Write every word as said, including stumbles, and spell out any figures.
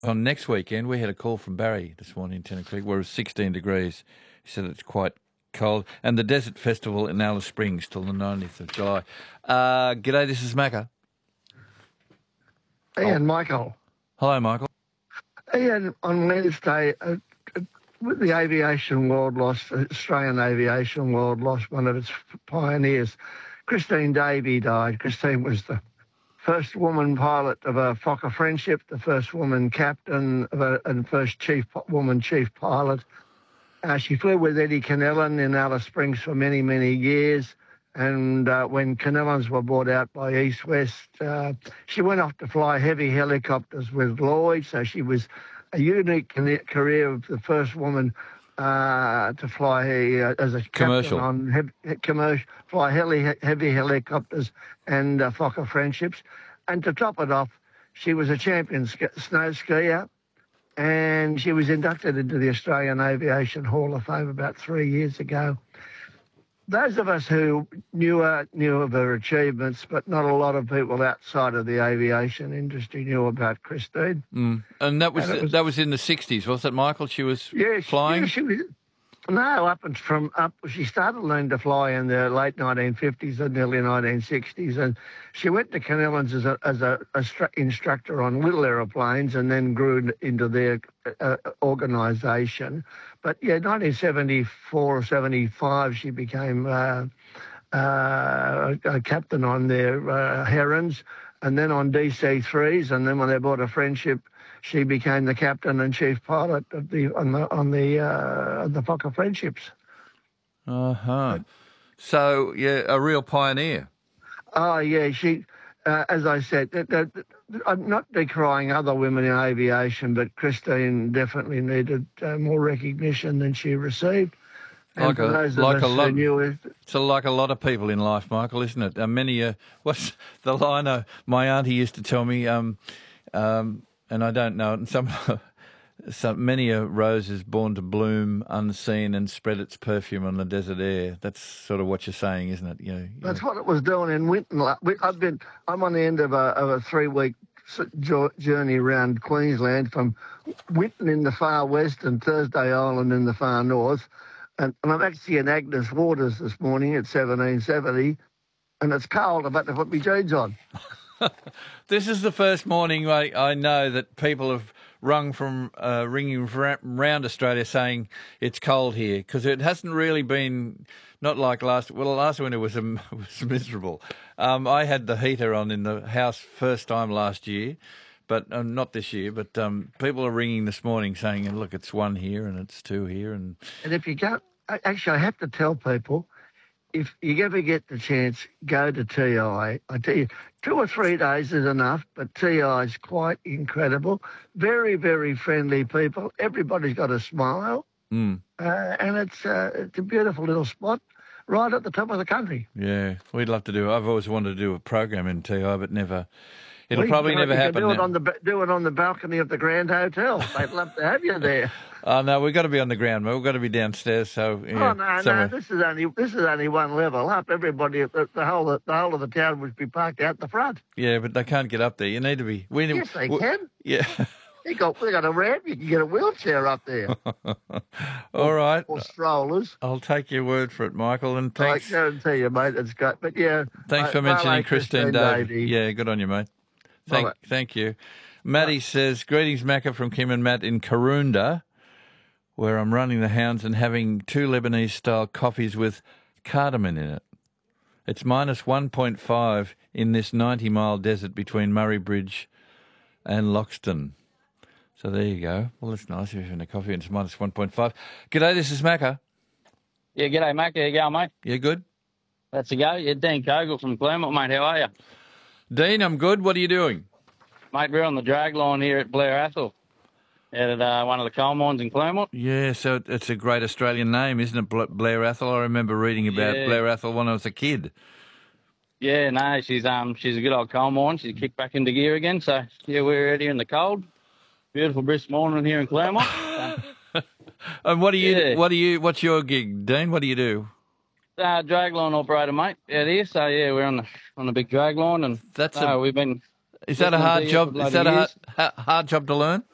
on next weekend. We had a call from Barry this morning, Tennant Creek, where it was sixteen degrees. He said it's quite cold. And the Desert Festival in Alice Springs till the nineteenth of July. Uh, g'day, this is Macca. Ian, oh. Michael. Hello, Michael. Ian, on Wednesday, uh, uh, the aviation world lost, Australian aviation world lost one of its pioneers. Christine Davey died. Christine was the first woman pilot of a Fokker Friendship, the first woman captain of a, and first chief woman chief pilot. Uh, she flew with Eddie Kennellan in Alice Springs for many, many years. And uh, when Kennellans were bought out by East West, uh, she went off to fly heavy helicopters with Lloyd. So she was a unique career of the first woman uh, to fly uh, as a commercial captain on heavy, commercial, fly heli, heavy helicopters and uh, Fokker Friendships. And to top it off, she was a champion sk- snow skier. And she was inducted into the Australian Aviation Hall of Fame about three years ago. Those of us who knew her, knew of her achievements, but not a lot of people outside of the aviation industry knew about Christine. Mm. And that was, and was that was in the sixties, was it, Michael? She was yeah, flying? Yeah, she was. No, up and from up. She started learning to fly in the late nineteen fifties and early nineteen sixties, and she went to Kennellans as a as a, a stru- instructor on little aeroplanes, and then grew into their uh, organisation. But yeah, nineteen seventy-four or seventy-five, she became uh, uh, a captain on their uh, Herons, and then on D C threes, and then when they bought a Friendship, she became the captain and chief pilot of the on the on the uh, the Fokker Friendships. Uh huh. So yeah, a real pioneer. Oh yeah, she. Uh, as I said, that, that, that, I'm not decrying other women in aviation, but Christine definitely needed uh, more recognition than she received. And like for a, those of like us a lot, who knew it, so like a lot of people in life, Michael, isn't it? Uh, many, uh, what's the line uh, my auntie used to tell me, um, um, and I don't know it, and some, some many a rose is born to bloom unseen and spread its perfume on the desert air. That's sort of what you're saying, isn't it? You know, you that's know. what it was doing in Winton. I've been, I'm on the end of a, of a three-week journey around Queensland from Winton in the far west and Thursday Island in the far north. And, and I'm actually in Agnes Waters this morning at seventeen seventy, and it's cold. I'm about to put my jeans on. This is the first morning I, I know that people have rung from uh, ringing from around Australia saying it's cold here, because it hasn't really been not like last. Well, last winter was um, was miserable. Um, I had the heater on in the house first time last year, but uh, not this year. But um, people are ringing this morning saying, "Look, it's one here and it's two here." And and if you go, actually, I have to tell people, if you ever get the chance, go to T I. I tell you, two or three days is enough, but T I is quite incredible. Very, very friendly people. Everybody's got a smile, mm. uh, and it's uh, it's a beautiful little spot right at the top of the country. Yeah, we'd love to do it. I've always wanted to do a program in T I, but never. It'll well, probably can, never you happen. Can do, it now. on the, do it on the balcony of the Grand Hotel. They'd love to have you there. Oh no, we've got to be on the ground, mate. We've got to be downstairs. So yeah, oh no, somewhere. no, this is only this is only one level up. Everybody, the, the whole the whole of the town would be parked out the front. Yeah, but they can't get up there. You need to be. We, yes, they we, can. Yeah. They got they got a ramp. You can get a wheelchair up there. All or, right. Or strollers. I'll take your word for it, Michael. And thanks. I guarantee you, mate, it's great. But yeah. Thanks uh, for mentioning Christine, Christine Christine Davey. Yeah, good on you, mate. Thank, Bye. thank you. Maddie Bye. says, greetings, Macca, from Kim and Matt in Karoonda, where I'm running the hounds and having two Lebanese-style coffees with cardamom in it. It's minus one point five in this ninety-mile desert between Murray Bridge and Loxton. So there you go. Well, that's nice if you're having a coffee and it's minus one point five. G'day, this is Macca. Yeah, g'day, Mac. How you going, mate? You good? That's a go. Yeah, Dean Kogel from Claremont, mate. How are you? Dean, I'm good. What are you doing? Mate, we're on the drag line here at Blair Athol, at uh, one of the coal mines in Claremont. Yeah, so it's a great Australian name, isn't it, Blair Athol? I remember reading about yeah. Blair Athol when I was a kid. Yeah, no, she's um she's a good old coal mine. She's kicked back into gear again. So, yeah, we're out here in the cold. Beautiful brisk morning here in Claremont. So, and what do you, yeah. what do you, what's your gig, Dean? What do you do? Uh, dragline operator, mate, out here. So, yeah, we're on the on the big dragline. And that's uh, a, we've been... Is that a hard job? Is that a hard, hard job to learn?